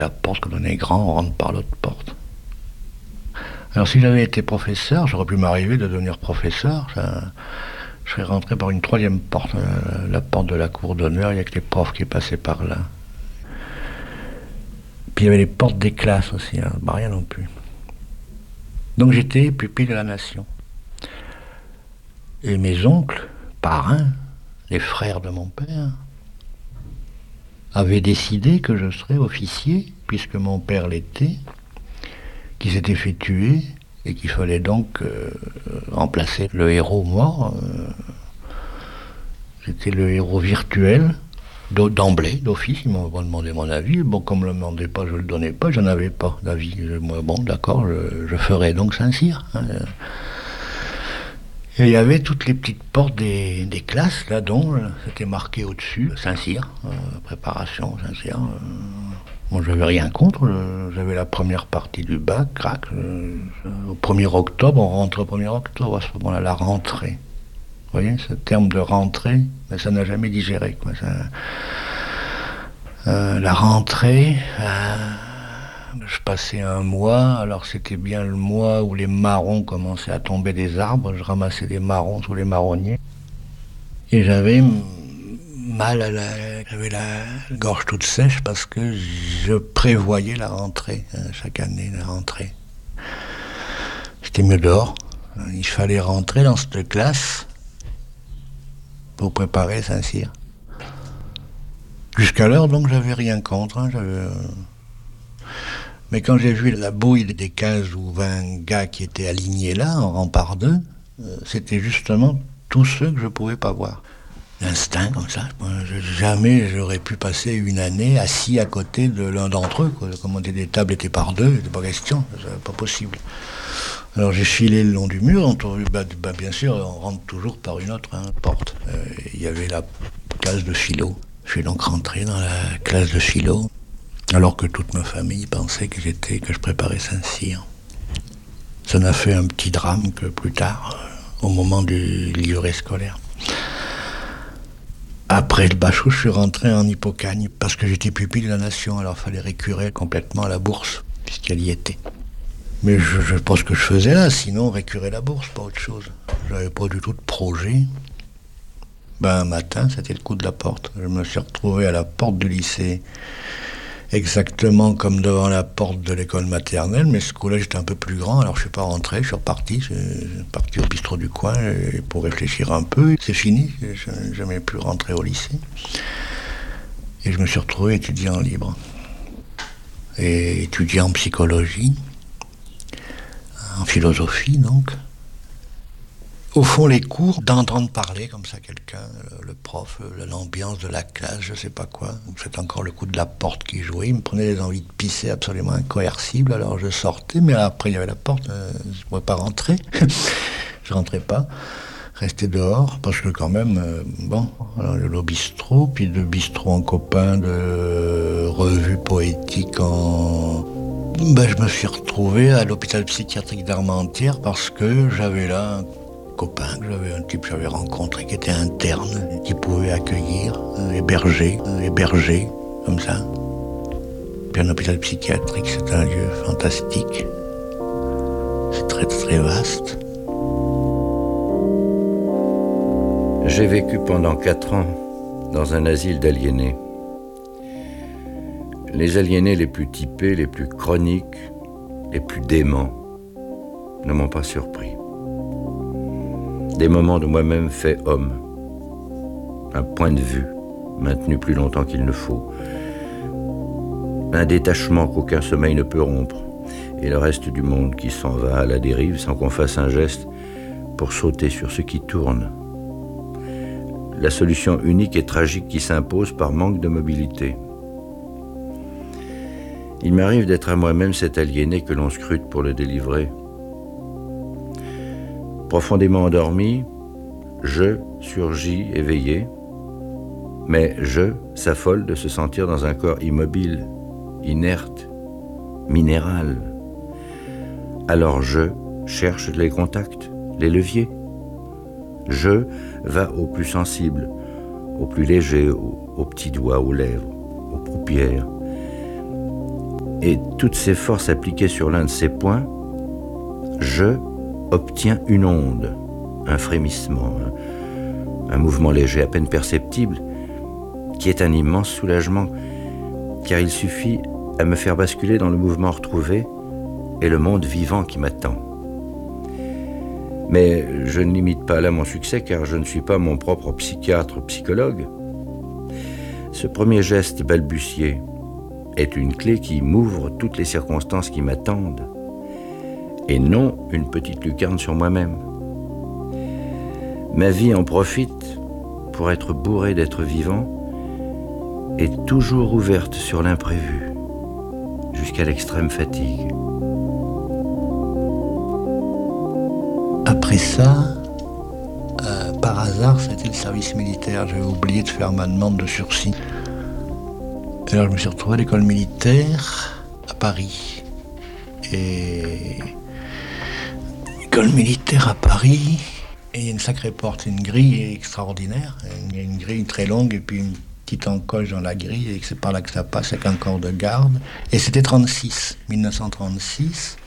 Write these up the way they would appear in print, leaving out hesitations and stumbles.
La porte, quand on est grand, on rentre par l'autre porte. Alors si j'avais été professeur, j'aurais pu m'arriver de devenir professeur. Je serais rentré par une troisième porte, la porte de la cour d'honneur, il n'y a que les profs qui passaient par là. Puis il y avait les portes des classes aussi, hein, bah, rien non plus. Donc j'étais pupille de la nation. Et mes oncles, parrains, les frères de mon père, avaient décidé que je serais officier, puisque mon père l'était, qu'il s'était fait tuer, et qu'il fallait donc remplacer le héros mort. J'étais le héros virtuel, d'emblée, d'office. Ils m'ont demandé mon avis. Bon, comme je ne le demandais pas, je ne le donnais pas, j'en avais pas d'avis. Moi, bon, d'accord, je ferai donc Saint-Cyr. Hein. Et il y avait toutes les petites portes des classes, là, dont c'était marqué au-dessus, Saint-Cyr, préparation, Saint-Cyr. Moi, j'avais rien contre. J'avais la première partie du bac, crac. Au 1er octobre, on rentre au 1er octobre, à ce moment-là, la rentrée. Vous voyez, ce terme de rentrée, mais ça n'a jamais digéré, quoi. La rentrée, je passais un mois, alors c'était bien le mois où les marrons commençaient à tomber des arbres, je ramassais des marrons sous les marronniers, et j'avais mal j'avais la gorge toute sèche parce que je prévoyais la rentrée, chaque année, la rentrée. C'était mieux dehors, il fallait rentrer dans cette classe pour préparer Saint-Cyr. Jusqu'alors, donc, j'avais rien contre. Hein, mais quand j'ai vu la bouille des 15 ou 20 gars qui étaient alignés là, en rang par deux, c'était justement tous ceux que je ne pouvais pas voir. L'instinct, comme ça. Jamais j'aurais pu passer une année assis à côté de l'un d'entre eux. Quoi. Comme des tables étaient par deux, c'était pas question, c'était pas possible. Alors j'ai filé le long du mur, bien sûr, on rentre toujours par une autre porte. Il y avait la classe de philo. Je suis donc rentré dans la classe de philo, alors que toute ma famille pensait que je préparais Saint-Cyr. Ça n'a fait un petit drame que plus tard, au moment du livret scolaire. Après le bachot, je suis rentré en Hippocagne, parce que j'étais pupille de la nation, alors il fallait récurer complètement la bourse, puisqu'elle y était. Mais je sais pas ce que je faisais là, sinon récurer la bourse, pas autre chose. J'avais pas du tout de projet. Un matin, c'était le coup de la porte. Je me suis retrouvé à la porte du lycée, exactement comme devant la porte de l'école maternelle, mais ce coup-là, j'étais un peu plus grand, alors je suis pas rentré, je suis reparti. Je suis parti au bistrot du coin pour réfléchir un peu. C'est fini, je n'ai jamais pu rentrer au lycée. Et je me suis retrouvé étudiant libre. Et étudiant en psychologie. En philosophie, donc. Au fond, les cours, d'entendre parler comme ça quelqu'un, le prof, l'ambiance de la classe, je sais pas quoi. C'est encore le coup de la porte qui jouait. Il me prenait des envies de pisser absolument incoercibles. Alors je sortais, mais après il y avait la porte, je ne pouvais pas rentrer. Je rentrais pas. Restais dehors, parce que quand même, alors le bistrot, puis de bistrot en copain, de revue poétique je me suis retrouvé à l'hôpital psychiatrique d'Armentières parce que j'avais là un copain, j'avais un type que j'avais rencontré qui était interne, qui pouvait accueillir, héberger, comme ça. Puis un hôpital psychiatrique, c'est un lieu fantastique. C'est très très vaste. J'ai vécu pendant 4 ans dans un asile d'aliénés. Les aliénés les plus typés, les plus chroniques, les plus déments ne m'ont pas surpris. Des moments de moi-même fait homme. Un point de vue maintenu plus longtemps qu'il ne faut. Un détachement qu'aucun sommeil ne peut rompre. Et le reste du monde qui s'en va à la dérive sans qu'on fasse un geste pour sauter sur ce qui tourne. La solution unique et tragique qui s'impose par manque de mobilité. Il m'arrive d'être à moi-même cet aliéné que l'on scrute pour le délivrer. Profondément endormi, je surgis éveillé, mais je s'affole de se sentir dans un corps immobile, inerte, minéral. Alors je cherche les contacts, les leviers. Je va au plus sensible, au plus léger, aux petits doigts, aux lèvres, aux paupières. et toutes ses forces appliquées sur l'un de ces points, je obtiens une onde, un frémissement, un mouvement léger à peine perceptible, qui est un immense soulagement, car il suffit à me faire basculer dans le mouvement retrouvé et le monde vivant qui m'attend. Mais je ne limite pas là mon succès, car je ne suis pas mon propre psychiatre-psychologue. Ce premier geste balbutié est une clé qui m'ouvre toutes les circonstances qui m'attendent, et non une petite lucarne sur moi-même. Ma vie en profite pour être bourrée d'êtres vivants et toujours ouverte sur l'imprévu, jusqu'à l'extrême fatigue. Après ça, par hasard, c'était le service militaire. J'avais oublié de faire ma demande de sursis. Alors je me suis retrouvé à l'école militaire à Paris. Et l'école militaire à Paris, et il y a une sacrée porte, une grille extraordinaire, une grille très longue et puis une petite encoche dans la grille et c'est par là que ça passe avec un corps de garde. Et c'était 1936.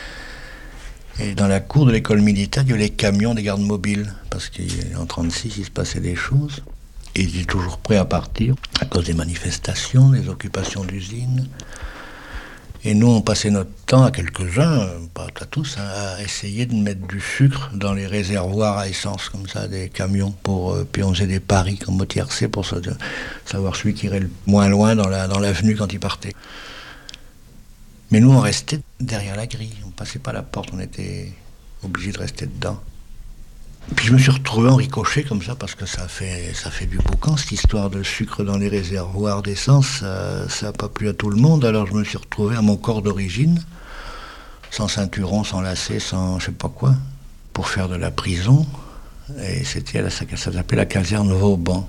Et dans la cour de l'école militaire, il y avait les camions des gardes mobiles, parce qu'en 1936, il se passait des choses. Et ils étaient toujours prêts à partir, à cause des manifestations, des occupations d'usines. Et nous, on passait notre temps, à quelques-uns, pas à tous, à essayer de mettre du sucre dans les réservoirs à essence, comme ça, des camions. Puis on faisait des paris comme au tiercé pour savoir celui qui irait le moins loin dans l'avenue quand il partait. Mais nous, on restait derrière la grille, on ne passait pas la porte, on était obligés de rester dedans. Puis je me suis retrouvé en ricochet comme ça, parce que ça fait du boucan, cette histoire de sucre dans les réservoirs d'essence, ça n'a pas plu à tout le monde, alors je me suis retrouvé à mon corps d'origine, sans ceinturon, sans lacet, sans je sais pas quoi, pour faire de la prison, et ça s'appelait la caserne Vauban.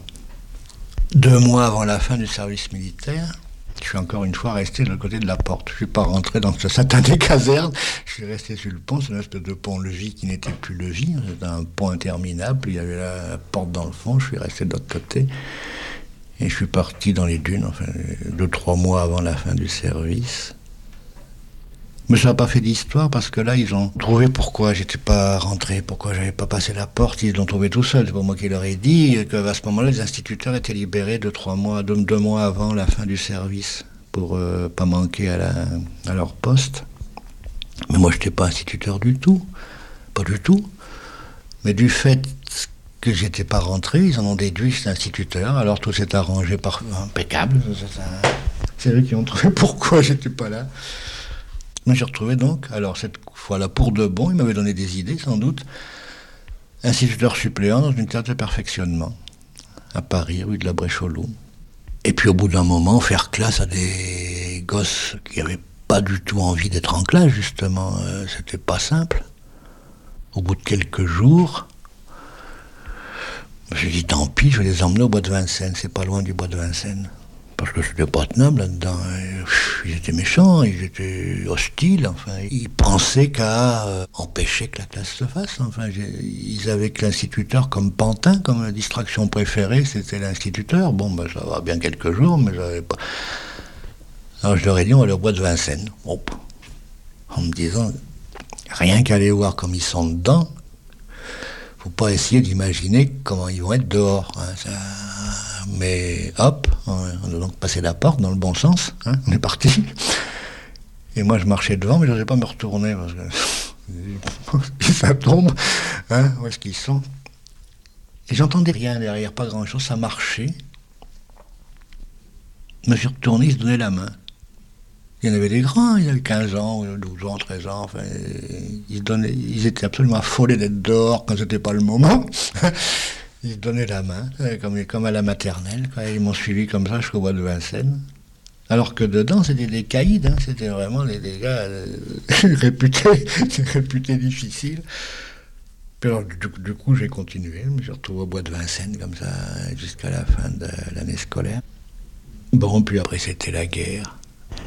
2 mois avant la fin du service militaire, je suis encore une fois resté de l'autre côté de la porte. Je ne suis pas rentré dans ce satané caserne. Je suis resté sur le pont. C'est une espèce de pont-levis qui n'était plus levis. C'était un pont interminable. Il y avait la porte dans le fond. Je suis resté de l'autre côté. Et je suis parti dans les dunes, 2-3 mois avant la fin du service. Mais ça n'a pas fait d'histoire parce que là, ils ont trouvé pourquoi j'étais pas rentré, pourquoi j'avais pas passé la porte. Ils l'ont trouvé tout seul. C'est pas moi qui leur ai dit qu'à ce moment-là, les instituteurs étaient libérés 2 mois avant la fin du service pour pas manquer à leur poste. Mais moi, je n'étais pas instituteur du tout. Pas du tout. Mais du fait que j'étais pas rentré, ils en ont déduit que j'étais instituteur. Alors tout s'est arrangé impeccable. C'est eux qui ont trouvé pourquoi j'étais pas là. Je me suis retrouvé donc, alors cette fois-là pour de bon, il m'avait donné des idées sans doute, instituteur suppléant dans une classe de perfectionnement, à Paris, rue de la Brèche-aux-Loups. Et puis au bout d'un moment, faire classe à des gosses qui n'avaient pas du tout envie d'être en classe, justement, c'était pas simple. Au bout de quelques jours, je me suis dit tant pis, je vais les emmener au bois de Vincennes, c'est pas loin du bois de Vincennes. Parce que c'était pas tenable là-dedans. Ils étaient méchants, ils étaient hostiles, ils pensaient qu'à empêcher que la classe se fasse. Ils avaient que l'instituteur comme pantin, comme distraction préférée, c'était l'instituteur. Bon, ça va bien quelques jours, mais j'avais pas. Alors je leur ai dit, on va aller au bois de Vincennes. Hop. En me disant, rien qu'à aller voir comme ils sont dedans, faut pas essayer d'imaginer comment ils vont être dehors. Mais hop, on a donc passé la porte dans le bon sens, on est parti. Et moi je marchais devant, mais je n'osais pas me retourner parce que ça tombe, où est-ce qu'ils sont? Et j'entendais rien derrière, pas grand-chose, ça marchait. Je me suis retourné, ils se donnaient la main. Il y en avait des grands, ils avaient 15 ans, 12 ans, 13 ans, ils étaient absolument affolés d'être dehors quand c'était pas le moment. Ils se donnaient la main, comme à la maternelle, ils m'ont suivi comme ça jusqu'au bois de Vincennes. Alors que dedans, c'était des caïds, c'était vraiment des gars réputés difficiles. Puis alors, du coup, j'ai continué, je me suis retrouvé au bois de Vincennes, comme ça, jusqu'à la fin de l'année scolaire. Bon, puis après, c'était la guerre.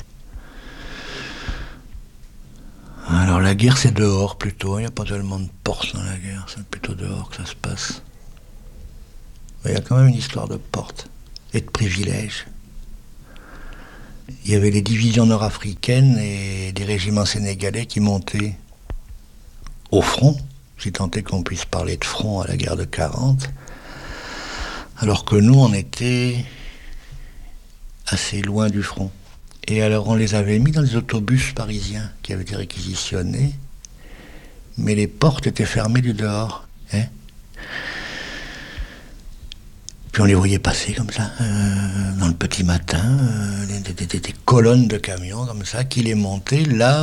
Alors, la guerre, c'est dehors, plutôt. Il n'y a pas tellement de portes dans la guerre, c'est plutôt dehors que ça se passe. Mais il y a quand même une histoire de porte et de privilèges. Il y avait les divisions nord-africaines et des régiments sénégalais qui montaient au front, si tant est qu'on puisse parler de front à la guerre de 40, alors que nous, on était assez loin du front. Et alors on les avait mis dans des autobus parisiens qui avaient été réquisitionnés, mais les portes étaient fermées du dehors. Hein. Puis on les voyait passer comme ça, dans le petit matin, des colonnes de camions comme ça, qui les montaient là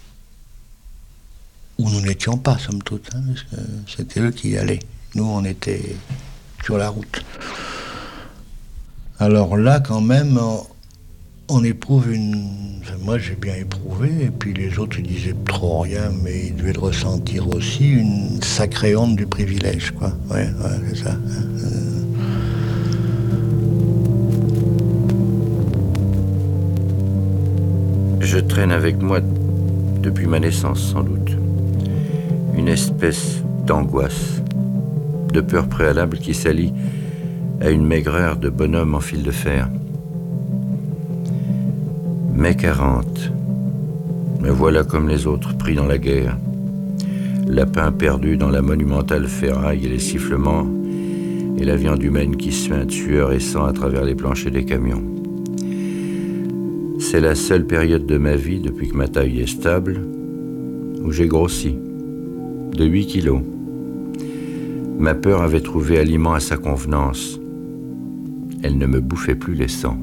où nous n'étions pas, somme toute, hein, parce que c'était eux qui y allaient. Nous, on était sur la route. Alors là, quand même, on éprouve une... Enfin, moi, j'ai bien éprouvé, et puis les autres, ils disaient trop rien, mais ils devaient le ressentir aussi, une sacrée honte du privilège, quoi. Ouais, c'est ça. Je traîne avec moi, depuis ma naissance sans doute, une espèce d'angoisse, de peur préalable qui s'allie à une maigreur de bonhomme en fil de fer. Mai 40, me voilà comme les autres, pris dans la guerre. Lapin perdu dans la monumentale ferraille et les sifflements, et la viande humaine qui suinte sueur et sang à travers les planchers des camions. C'est la seule période de ma vie, depuis que ma taille est stable, où j'ai grossi, de 8 kilos. Ma peur avait trouvé aliment à sa convenance. Elle ne me bouffait plus les sangs.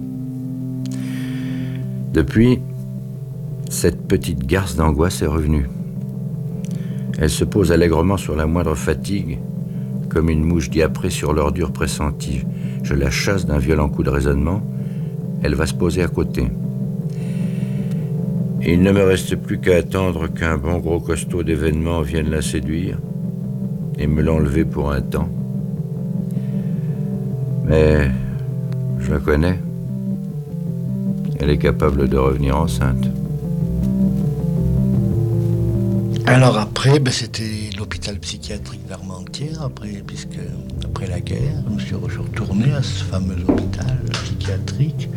Depuis, cette petite garce d'angoisse est revenue. Elle se pose allègrement sur la moindre fatigue, comme une mouche diaprée sur l'ordure pressentie. Je la chasse d'un violent coup de raisonnement, elle va se poser à côté. Et il ne me reste plus qu'à attendre qu'un bon gros costaud d'événements vienne la séduire et me l'enlever pour un temps. Mais je la connais. Elle est capable de revenir enceinte. Alors après, c'était l'hôpital psychiatrique d'Armentières, après la guerre. Je me suis retourné à ce fameux hôpital psychiatrique.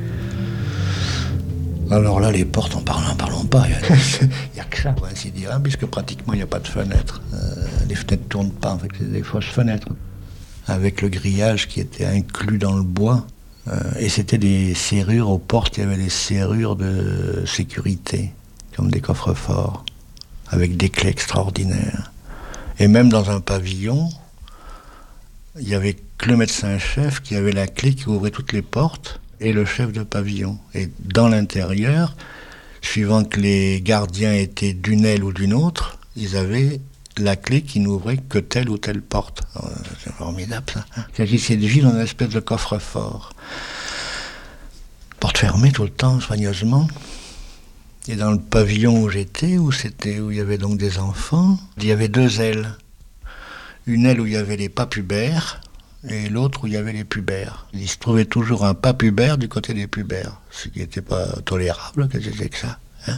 Alors là, les portes, n'en parlons pas. Il n'y a que ça, pour ainsi dire, hein, puisque pratiquement, il n'y a pas de fenêtres. Les fenêtres ne tournent pas, en fait, c'est des fausses fenêtres. Avec le grillage qui était inclus dans le bois. Et c'était des serrures aux portes, il y avait des serrures de sécurité, comme des coffres-forts, avec des clés extraordinaires. Et même dans un pavillon, il n'y avait que le médecin-chef qui avait la clé qui ouvrait toutes les portes, et le chef de pavillon. Et dans l'intérieur, suivant que les gardiens étaient d'une aile ou d'une autre, ils avaient la clé qui n'ouvrait que telle ou telle porte. C'est formidable, ça. Il s'agissait de vivre dans une espèce de coffre-fort. Porte fermée tout le temps, soigneusement. Et dans le pavillon où j'étais, où il y avait donc des enfants, il y avait deux ailes. Une aile où il y avait les papubères, et l'autre où il y avait les pubères. Il se trouvait toujours un papubère du côté des pubères, ce qui n'était pas tolérable, que c'était que ça. Hein.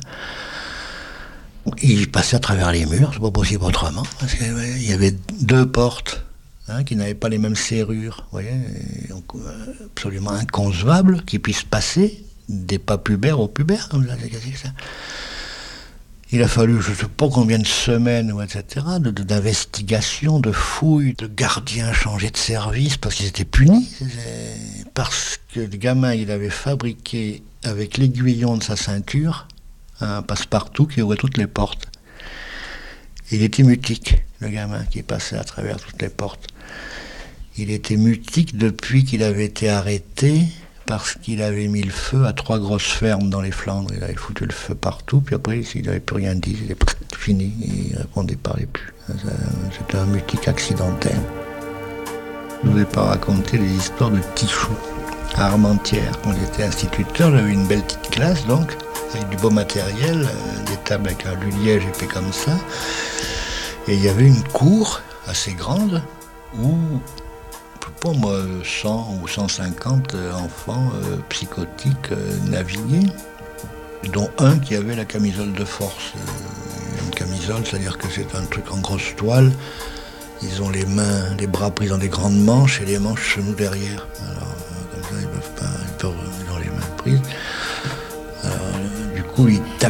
Il passait à travers les murs, c'est pas possible autrement, parce qu'il y avait deux portes qui n'avaient pas les mêmes serrures, vous voyez, donc, absolument inconcevable qu'ils puissent passer des papubères aux pubères, comme ça, c'est ça. Il a fallu, je ne sais pas combien de semaines, etc., d'investigation, de fouilles, de gardiens changés de service, parce qu'ils étaient punis, parce que le gamin, il avait fabriqué, avec l'aiguillon de sa ceinture, un passe-partout qui ouvrait toutes les portes. Il était mutique, le gamin qui passait à travers toutes les portes. Il était mutique depuis qu'il avait été arrêté, parce qu'il avait mis le feu à 3 grosses fermes dans les Flandres. Il avait foutu le feu partout, puis après, il n'avait plus rien dit, c'était fini, il ne parlait plus. C'était un mutique accidentel. Je ne vous ai pas raconté les histoires de Tichou, à Armentières. Quand j'étais instituteur, j'avais une belle petite classe, donc, avec du beau matériel, des tables avec un liège épais comme ça. Et il y avait une cour assez grande où, pour moi, 100 ou 150 enfants psychotiques naviguaient, dont un qui avait la camisole de force. Une camisole, c'est-à-dire que c'est un truc en grosse toile. Ils ont les mains, les bras pris dans des grandes manches et les manches se nouent derrière. Alors, comme ça, ils ont les mains prises. coup, il tape